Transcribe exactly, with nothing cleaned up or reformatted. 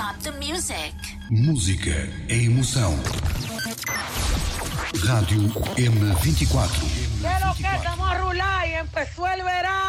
stop the music. Música é emoção. Rádio M vinte e quatro. Quiero que estamos a rular y empezó el verano.